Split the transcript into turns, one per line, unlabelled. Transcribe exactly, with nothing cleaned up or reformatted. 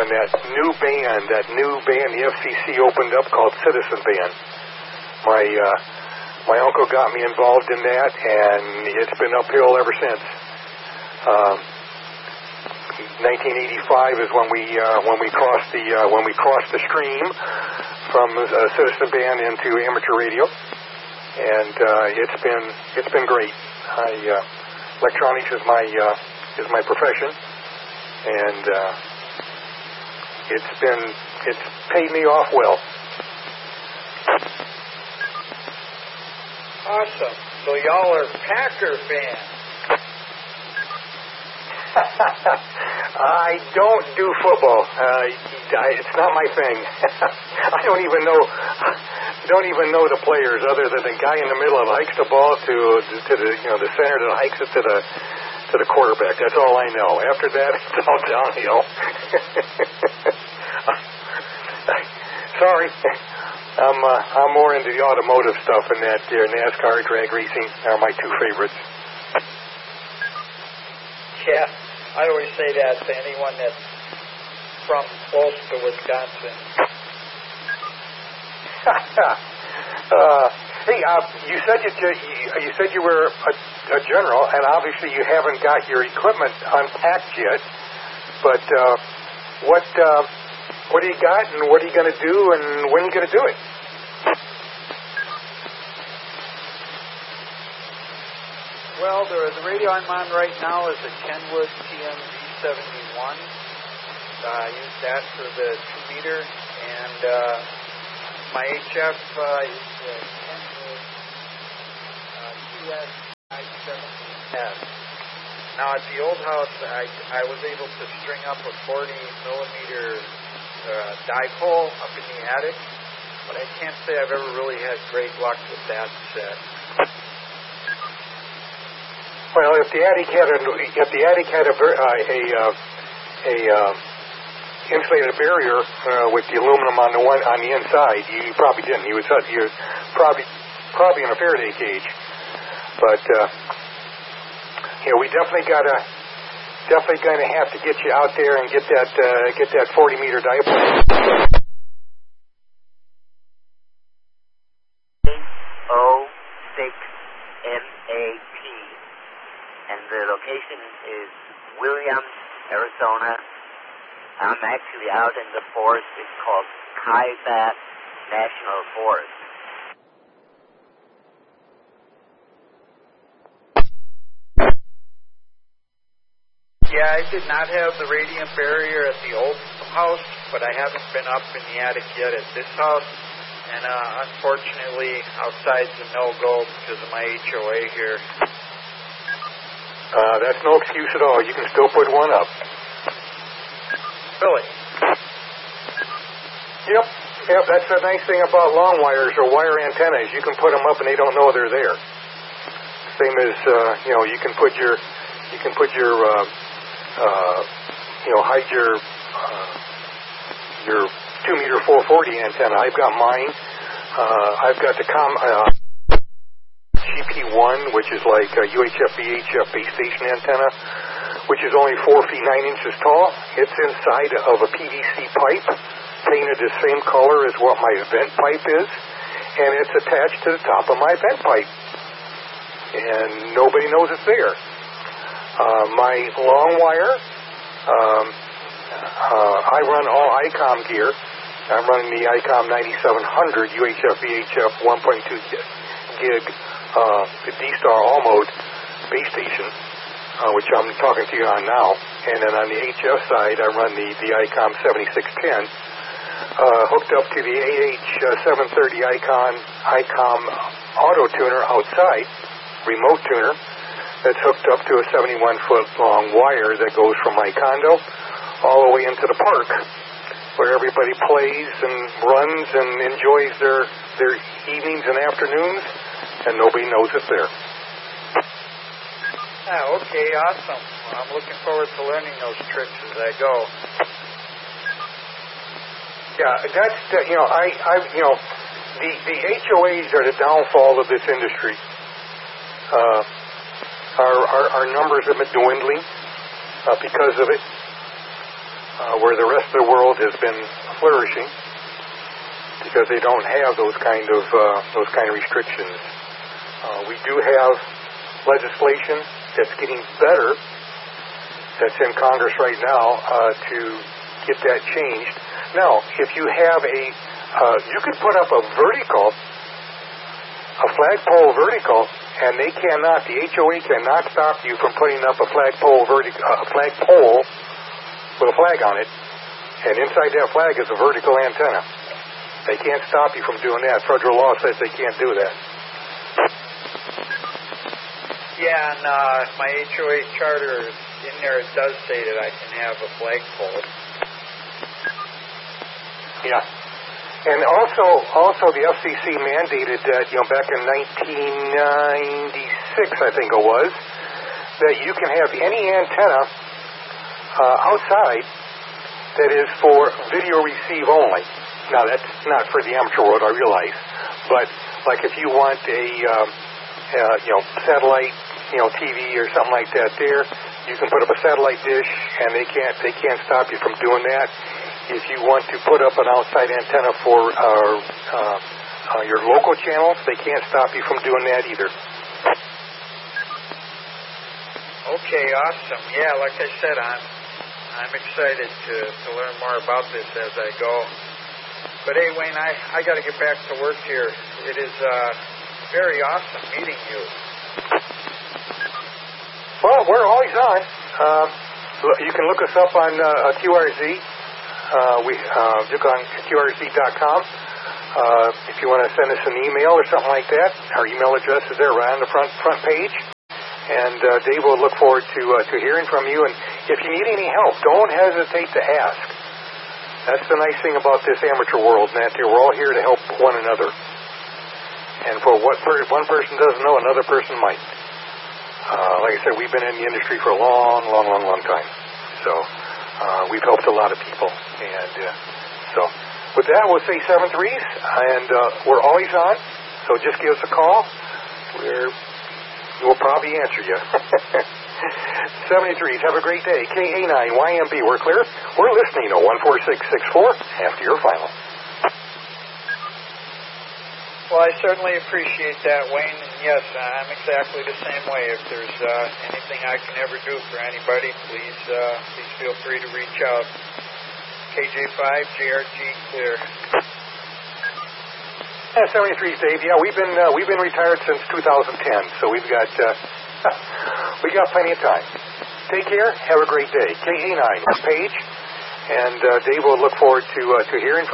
when that new band, that new band the F C C opened up called Citizen Band. My uh, my uncle got me involved in that, and it's been uphill ever since. Um, nineteen eighty-five is when we uh, when we crossed the uh, when we crossed the stream from uh, Citizen Band into amateur radio, and uh, it's been it's been great. I, uh, electronics is my uh, is my profession, and uh, it's been it's paid me off well.
Awesome. So y'all are Packer fans.
I don't do football. Uh, I, it's not my thing. I don't even know don't even know the players other than the guy in the middle that hikes the ball to to the you know the center that hikes it to the to the quarterback. That's all I know. After that, it's all downhill. Sorry. I'm uh, I'm more into the automotive stuff, and that uh, NASCAR, drag racing are my two favorites.
Yeah, I always say that to anyone that's from close to Wisconsin.
uh, hey, uh, you said you, you you said you were a, a general, and obviously you haven't got your equipment unpacked yet. But uh, what uh, what do you got, and what are you going to do, and when are you going to do it?
Well, the, the radio I'm on right now is a Kenwood T M V seventy-one. Uh, I use that for the two meter, and uh, my H F uh, is the Kenwood uh, T S I seventy S. Now, at the old house, I, I was able to string up a forty millimeter uh, dipole up in the attic, but I can't say I've ever really had great luck with that set.
Well, if the attic had a if the attic had a uh, a uh, a uh, insulated barrier uh, with the aluminum on the one on the inside, you probably didn't. You would you're probably probably in a Faraday cage. But uh, yeah, we definitely gotta definitely gonna have to get you out there and get that uh, get that forty meter dipole.
O six M A P. And the location is Williams, Arizona. I'm actually out in the forest. It's called Kaibab National Forest.
Yeah, I did not have the radiant barrier at the old house, but I haven't been up in the attic yet at this house. And uh, unfortunately, outside's a no-go because of my H O A here.
Uh, that's no excuse at all. You can still put one up.
Really?
Yep. Yep. That's the nice thing about long wires or wire antennas. You can put them up and they don't know they're there. Same as uh, you know, you can put your, you can put your, uh, uh, you know, hide your, uh, your two meter four forty antenna. I've got mine. Uh, I've got the com. Uh, G P one, which is like a U H F V H F base station antenna, which is only four feet nine inches tall. It's inside of a P V C pipe, painted the same color as what my vent pipe is, and it's attached to the top of my vent pipe, and nobody knows it's there. Uh, my long wire, um, uh, I run all ICOM gear. I'm running the ICOM ninety-seven hundred U H F V H F one point two gig Uh, the D-Star All-Mode base station, uh, which I'm talking to you on now. And then on the H F side, I run the, the ICOM seventy-six ten, uh, hooked up to the A H seven thirty ICOM, ICOM auto tuner outside, remote tuner, that's hooked up to a seventy-one foot long wire that goes from my condo all the way into the park, where everybody plays and runs and enjoys their, their evenings and afternoons, and nobody knows it's there.
Ah, okay, awesome. Well, I'm looking forward to learning those tricks as I go.
Yeah, that's the, you know, I, I, you know, the the H O As are the downfall of this industry. Uh, our, our our numbers have been dwindling uh, because of it. uh, where the rest of the world has been flourishing because they don't have those kind of uh, those kind of restrictions. Uh, we do have legislation that's getting better that's in Congress right now uh, to get that changed. Now, if you have a, uh, you could put up a vertical, a flagpole vertical, and they cannot, the H O A cannot stop you from putting up a flagpole vertical, uh, flagpole with a flag on it, and inside that flag is a vertical antenna. They can't stop you from doing that. Federal law says they can't do that.
Yeah, and uh, my H O A charter, in there it does say that I can have a flagpole.
Yeah. And also, also the F C C mandated that, you know, back in nineteen ninety-six, I think it was, that you can have any antenna uh, outside that is for video receive only. Now, that's not for the amateur world, I realize, but like if you want a, um, uh, you know, satellite, you know, T V or something like that there, you can put up a satellite dish, and they can't, they can't stop you from doing that. If you want to put up an outside antenna for uh, uh, uh, your local channels, they can't stop you from doing that either.
Okay, awesome. Yeah, like I said, I'm I'm excited to, to learn more about this as I go. But hey, Wayne, I, I got to get back to work here. It is uh, very awesome meeting you.
Well, we're always on. Uh, you can look us up on uh, Q R Z. Uh, we uh, look on Q R Z dot com. Uh, if you want to send us an email or something like that, our email address is there right on the front front page. And uh, Dave will look forward to uh, to hearing from you. And if you need any help, don't hesitate to ask. That's the nice thing about this amateur world, Matt. We're all here to help one another. And for what per- one person doesn't know, another person might. Uh, like I said, we've been in the industry for a long, long, long, long time. So uh, we've helped a lot of people. And uh, so with that, we'll say seven threes, and uh, we're always on. So just give us a call. We're, we'll probably answer you. seventy-threes, have a great day. K A nine Y M B, we're clear. We're listening to one four six six four after your final.
Well, I certainly appreciate that, Wayne. And yes, I'm exactly the same way. If there's uh, anything I can ever do for anybody, please uh, please feel free to reach out. K J five, J R G, clear.
Yeah, seventy-threes, Dave. Yeah, we've been uh, we've been retired since two thousand ten, so we've got uh, we got plenty of time. Take care. Have a great day. K A nine page, and uh, Dave will look forward to uh, to hearing from.